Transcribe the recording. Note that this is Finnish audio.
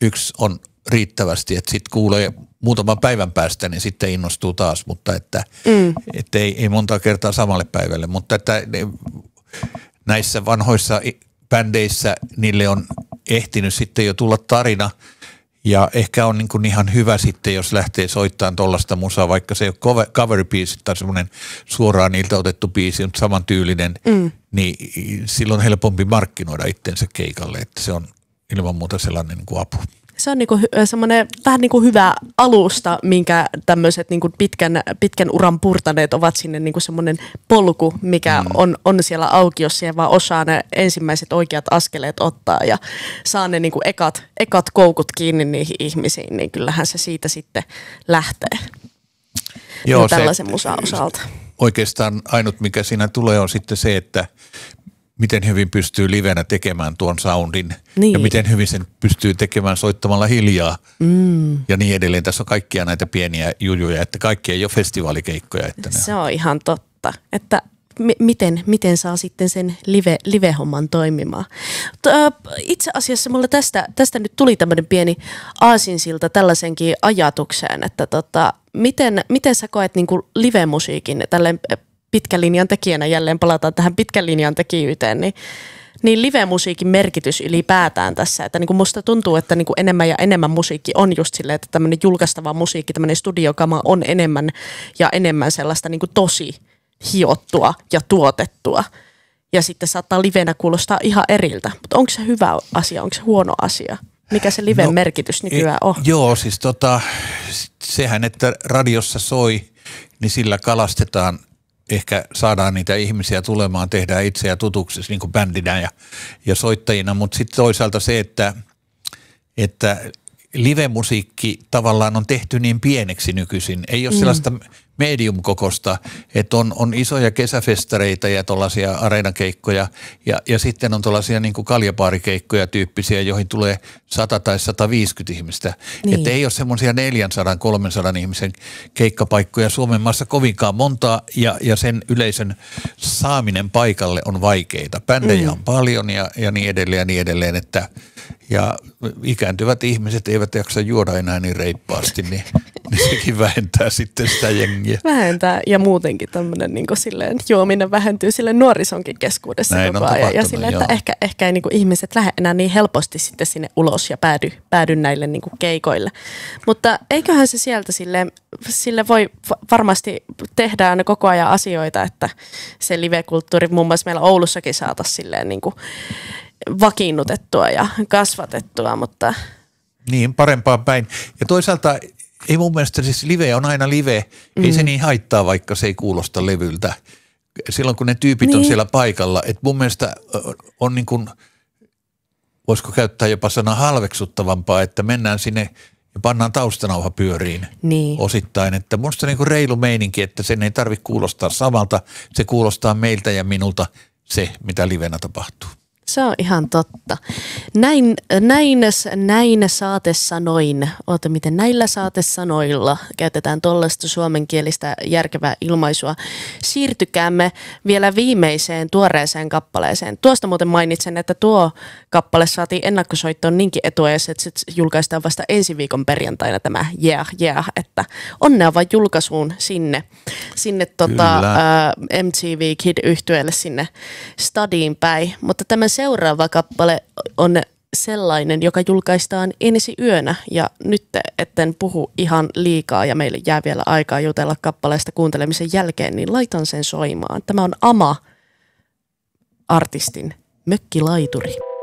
yksi on riittävästi, että sitten kuulee muutaman päivän päästä, niin sitten innostuu taas, mutta että ei monta kertaa samalle päivälle, mutta että näissä vanhoissa bändeissä niille on ehtinyt sitten jo tulla tarina ja ehkä on niin kuin ihan hyvä sitten, jos lähtee soittamaan tuollaista musaa, vaikka se ei ole cover-biisi tai semmoinen suoraan niiltä otettu biisi, mutta samantyylinen, niin silloin on helpompi markkinoida itsensä keikalle, että se on ilman muuta sellainen niin kuin apu. Se on niinku semmoinen vähän niinku hyvä alusta, minkä tämmöiset niinku pitkän uran purtaneet ovat sinne niinku semmoinen polku, mikä on siellä auki, jos siihen vaan osaa ne ensimmäiset oikeat askeleet ottaa ja saa ne niinku ekat koukut kiinni niihin ihmisiin, niin kyllähän se siitä sitten lähtee. Joo, tällaisen musan osalta. Oikeastaan ainut, mikä siinä tulee, on sitten se, että miten hyvin pystyy livenä tekemään tuon soundin ja miten hyvin sen pystyy tekemään soittamalla hiljaa ja niin edelleen. Tässä on kaikkia näitä pieniä jujuja, että kaikki ei ole festivaalikeikkoja. Että se on ihan totta, että miten saa sitten sen live-homman toimimaan. Itse asiassa mulle tästä nyt tuli tämmöinen pieni aasinsilta tällaisenkin ajatukseen, että miten sä koet niin kuin live-musiikin tälleen pitkän linjan tekijänä, jälleen palataan tähän pitkän linjan tekijyyteen, niin live-musiikin merkitys ylipäätään tässä, että niin kuin musta tuntuu, että niin kuin enemmän ja enemmän musiikki on just silleen, että tämmöinen julkaistava musiikki, tämmöinen studiokama on enemmän ja enemmän sellaista niin kuin tosi hiottua ja tuotettua. Ja sitten saattaa livenä kuulostaa ihan eriltä, mutta onko se hyvä asia, onko se huono asia? Mikä se liven merkitys nykyään on? Joo, siis sehän, että radiossa soi, niin sillä kalastetaan. Ehkä saadaan niitä ihmisiä tulemaan, tehdään itseä tutuksi niin kuin bändinä ja soittajina, mutta sitten toisaalta se, että live-musiikki tavallaan on tehty niin pieneksi nykyisin. Ei ole sellaista medium-kokosta, että on isoja kesäfestareita ja tuollaisia areenakeikkoja ja sitten on tuollaisia niin kuin kaljapaarikeikkoja tyyppisiä, joihin tulee 100 tai 150 ihmistä. Niin. Että ei ole semmoisia 400-300 ihmisen keikkapaikkoja Suomen maassa kovinkaan montaa ja sen yleisön saaminen paikalle on vaikeita. Bändejä on paljon ja niin edelleen, että ja ikääntyvät ihmiset eivät jaksa juoda enää niin reippaasti, niin sekin vähentää sitten sitä jengiä. Vähentää ja muutenkin tämmöinen niin silleen, juominen vähentyy sille nuorisonkin keskuudessa koko ajan. Ja silleen, että ehkä ei niin ihmiset lähde enää niin helposti sitten sinne ulos ja päädy näille niin keikoille. Mutta eiköhän se sieltä sille voi varmasti tehdään koko ajan asioita, että se live-kulttuuri muun muassa meillä Oulussakin saataisiin silleen niin kuin vakiinnutettua ja kasvatettua, mutta niin, parempaan päin. Ja toisaalta ei mun mielestä siis live on aina live. Ei se niin haittaa, vaikka se ei kuulosta levyltä. Silloin kun ne tyypit on siellä paikalla, että mun mielestä on niin kuin, voisiko käyttää jopa sanaa halveksuttavampaa, että mennään sinne ja pannaan taustanauha pyöriin osittain. Että musta niin kuin reilu meininki, että sen ei tarvitse kuulostaa samalta. Se kuulostaa meiltä ja minulta se, mitä livenä tapahtuu. Se on ihan totta. Näin saatesanoin, miten näillä saatesanoilla käytetään tuollaista suomenkielistä järkevää ilmaisua. Siirtykäämme vielä viimeiseen tuoreeseen kappaleeseen. Tuosta muuten mainitsen, että tuo kappale saatiin ennakkosoittoon niinkin etuajassa, että se julkaistaan vasta ensi viikon perjantaina tämä Yeah, että onnea vaan julkaisuun sinne MTV Kid-yhtyeelle sinne stadiin päin, mutta tämä seuraava kappale on sellainen, joka julkaistaan ensi yönä ja nyt etten puhu ihan liikaa ja meille jää vielä aikaa jutella kappaleesta kuuntelemisen jälkeen, niin laitan sen soimaan. Tämä on Ama-artistin Mökkilaituri.